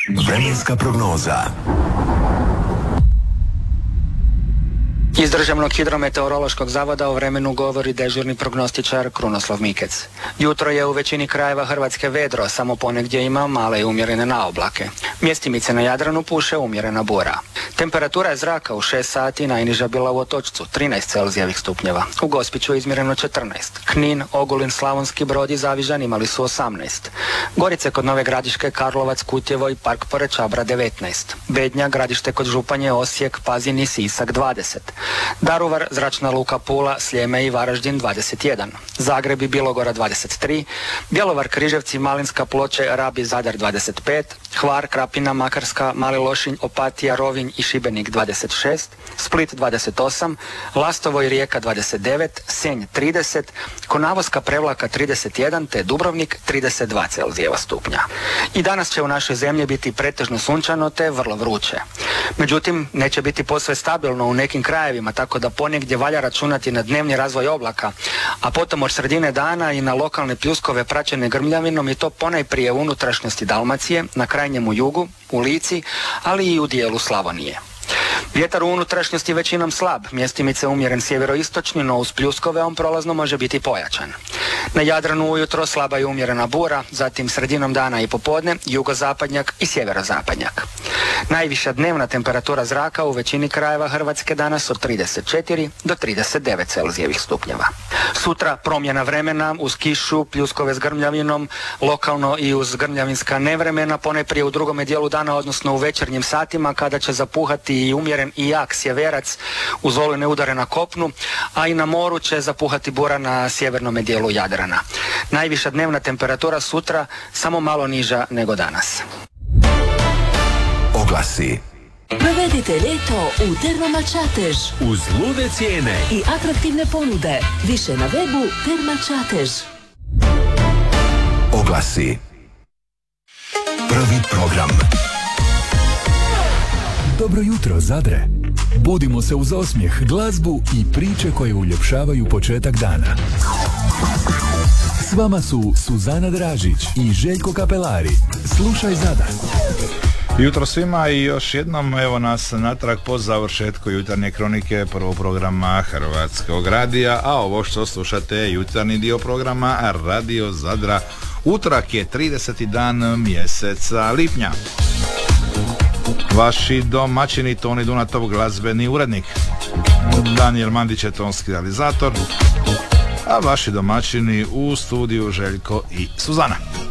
Vremenska prognoza. Iz Državnog hidrometeorološkog zavoda o vremenu govori dežurni prognostičar Krunoslav Mikec. Jutro je u većini krajeva Hrvatske vedro, samo ponegdje ima male i umjerene naoblake. Mjestimice na Jadranu puše umjerena bura. Temperatura je zraka u 6 sati najniža bila u Otočcu, 13 Celzijevih stupnjeva. U Gospiću je izmjereno 14. Knin, Ogulin, Slavonski Brod i Zavižan imali su 18. Gorice kod Nove Gradiške, Karlovac, Kutjevo i Park pored Čabra 19. Bednja, Gradište kod Županje, Osijek, Pazin i Sisak 20. Daruvar, Zračna luka Pula, Sljeme i Varaždin 21. Zagreb i Bilogora 23. Bjelovar, Križevci, Malinska, Ploče, Rab i Zadar 25. Hvar, Krapina, Makarska, Mali Lošinj, Opatija, Rovinj i Šibenik 26. Split 28. Lastovo i Rijeka 29. Senj 30. Konavoska, Prevlaka 31. te Dubrovnik 32 Celzijeva stupnja. I danas će u našoj zemlji biti pretežno sunčano te vrlo vruće. Međutim, neće biti posve stabilno u nekim krajevima, tako da ponegdje valja računati na dnevni razvoj oblaka, a potom od sredine dana i na lokalne pljuskove praćene grmljavinom i to ponajprije u unutrašnjosti Dalmacije, na krajnjemu jugu, u Lici, ali i u dijelu Slavonije. Vjetar u unutrašnjosti većinom slab, mjestimice umjeren sjeveroistočni, no uz pljuskove on prolazno može biti pojačan. Na Jadranu ujutro slaba i umjerena bura, zatim sredinom dana i popodne jugozapadnjak i sjeverozapadnjak. Najviša dnevna temperatura zraka u većini krajeva Hrvatske danas od 34 do 39 Celzijevih stupnjeva. Sutra promjena vremena uz kišu, pljuskove s grmljavinom, lokalno i uz grmljavinska nevremena, ponajprije u drugome dijelu dana, odnosno u večernjim satima kada će zapuhati i umjeren i jak sjeverac uz olujne udare na kopnu, a i na moru će zapuhati bura na sjevernome dijelu Jadrana. Najviša dnevna temperatura sutra samo malo niža nego danas. Oglasi. Provedite ljeto u Termama Čatež uz lude cijene i atraktivne ponude. Više na webu Terma Čatež. Oglasi. Prvi program. Dobro jutro, Zadre. Budimo se uz osmijeh, glazbu i priče koje uljepšavaju početak dana. S vama su Suzana Dražić i Željko Kapelari. Slušaj Zadar. Jutro svima i još jednom evo nas natrag po završetku jutarnje kronike prvog programa Hrvatskog radija, a ovo što slušate je jutarnji dio programa Radio Zadra. Utorak je 30. dan mjeseca lipnja. Vaši domaćini Toni Dunatov, glazbeni urednik, Daniel Mandić je tonski realizator, a vaši domaćini u studiju Željko i Suzana.